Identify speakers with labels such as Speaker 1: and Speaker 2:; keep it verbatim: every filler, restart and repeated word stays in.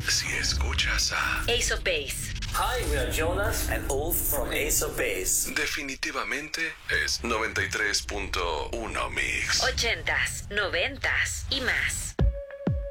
Speaker 1: si escuchas a
Speaker 2: Ace of Base.
Speaker 3: Hi, we are Jonas and Ulf from Ace of Base.
Speaker 1: Definitivamente es noventa y tres punto uno Mix.
Speaker 2: Ochentas, noventas y más.